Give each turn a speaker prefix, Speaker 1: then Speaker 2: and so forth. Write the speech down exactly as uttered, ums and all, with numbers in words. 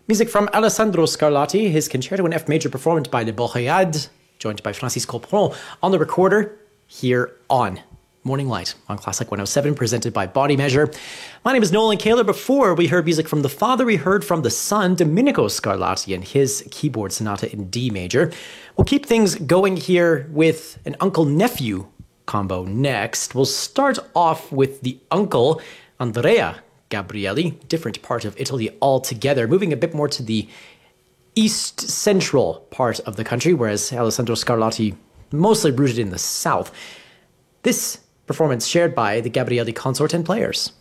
Speaker 1: Music from Alessandro Scarlatti, his Concerto in F major performed by Le Boréade, joined by Francis Copron on the recorder, here on Morning Light on Classic one oh seven, presented by Body Measure. My name is Nolan Kaler. Before we heard music from the father, we heard from the son, Domenico Scarlatti, and his keyboard sonata in D major. We'll keep things going here with an uncle-nephew combo next. We'll start off with the uncle, Andrea Gabrieli, different part of Italy altogether, moving a bit more to the east-central part of the country, whereas Alessandro Scarlatti mostly rooted in the south. This performance shared by the Gabrieli Consort and players.